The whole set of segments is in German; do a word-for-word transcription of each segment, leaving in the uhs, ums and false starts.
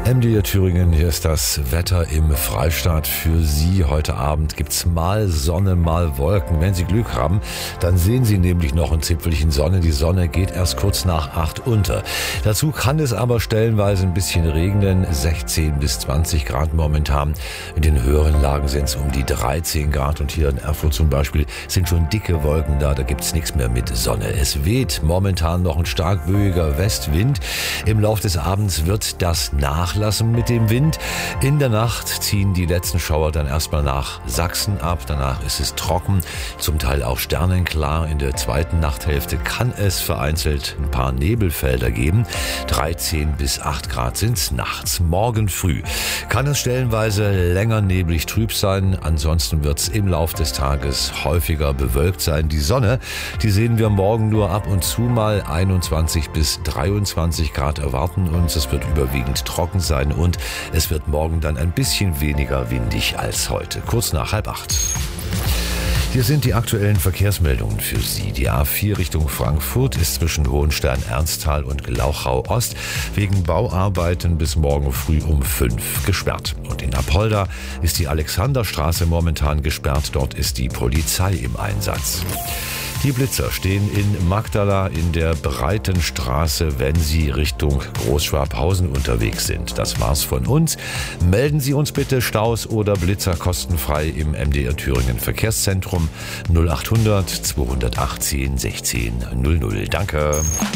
M D R Thüringen, hier ist das Wetter im Freistaat für Sie. Heute Abend gibt's mal Sonne, mal Wolken. Wenn Sie Glück haben, dann sehen Sie nämlich noch ein Zipfelchen Sonne. Die Sonne geht erst kurz nach acht unter. Dazu kann es aber stellenweise ein bisschen regnen. sechzehn bis zwanzig Grad momentan. In den höheren Lagen sind es um die dreizehn Grad. Und hier in Erfurt zum Beispiel sind schon dicke Wolken da. Da gibt's nichts mehr mit Sonne. Es weht momentan noch ein stark böiger Westwind. Im Laufe des Abends wird das nachlassen mit dem Wind. In der Nacht ziehen die letzten Schauer dann erstmal nach Sachsen ab. Danach ist es trocken, zum Teil auch sternenklar. In der zweiten Nachthälfte kann es vereinzelt ein paar Nebelfelder geben. dreizehn bis acht Grad sind's nachts. Morgen früh kann es stellenweise länger neblig trüb sein. Ansonsten wird's im Laufe des Tages häufiger bewölkt sein. Die Sonne, die sehen wir morgen nur ab und zu mal. einundzwanzig bis dreiundzwanzig Grad erwarten uns. Es wird überwiegend trocken sein und es wird morgen dann ein bisschen weniger windig als heute. Kurz nach halb acht. Hier sind die aktuellen Verkehrsmeldungen für Sie. Die A vier Richtung Frankfurt ist zwischen Hohenstein-Ernsthal und Glauchau Ost wegen Bauarbeiten bis morgen früh um fünf gesperrt. Und in Apolda ist die Alexanderstraße momentan gesperrt. Dort ist die Polizei im Einsatz. Die Blitzer stehen in Magdala in der Breitenstraße, wenn Sie Richtung Großschwabhausen unterwegs sind. Das war's von uns. Melden Sie uns bitte Staus oder Blitzer kostenfrei im M D R Thüringen Verkehrszentrum null acht hundert zweihundertachtzehn sechzehn null null. Danke.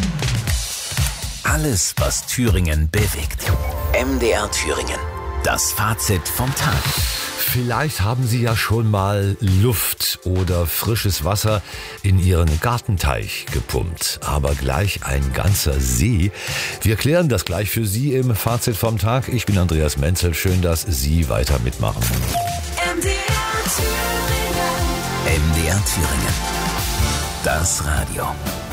Alles, was Thüringen bewegt. M D R Thüringen. Das Fazit vom Tag. Vielleicht haben Sie ja schon mal Luft oder frisches Wasser in Ihren Gartenteich gepumpt, aber gleich ein ganzer See. Wir klären das gleich für Sie im Fazit vom Tag. Ich bin Andreas Menzel. Schön, dass Sie weiter mitmachen. M D R Thüringen. M D R Thüringen. Das Radio.